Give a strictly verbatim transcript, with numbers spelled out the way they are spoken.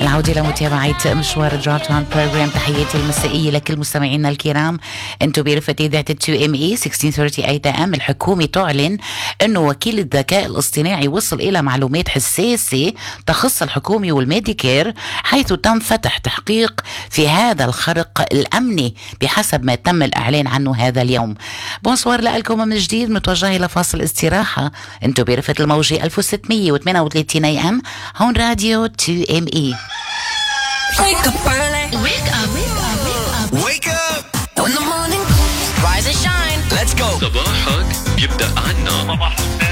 العودة لمتابعة مشوار دروب تاون بروجرام. تحياتي المسائية لكل مستمعينا الكرام. انتم برفقة إذاعة تو ام اي ستة عشر ثلاثين ثمانية ام. الحكومة تعلن انه وكيل الذكاء الاصطناعي وصل الى معلومات حساسة تخص الحكومة والميديكير، حيث تم فتح تحقيق في هذا الخرق الامني بحسب ما تم الاعلان عنه هذا اليوم. بونسوار لكم من جديد، متوجهة الى فاصل استراحة. انتم برفقة الموجة ألف وستمية وثمانية وثلاثين اي ام هون راديو تو ام اي. Wake up early. Wake up, wake up, wake up. Wake up. When the morning comes, rise and shine. Let's go. صباحك يبدأ عنا.